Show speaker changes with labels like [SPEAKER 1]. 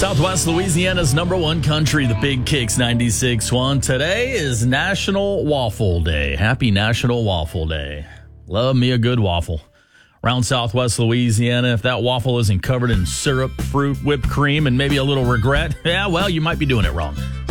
[SPEAKER 1] Southwest Louisiana's number one country, the Big Kicks 96.1. Today is National Waffle Day. Happy National Waffle Day. Love me a good waffle. Around Southwest Louisiana, if that waffle isn't covered in syrup, fruit, whipped cream, and maybe a little regret, yeah, well, you might be doing it wrong.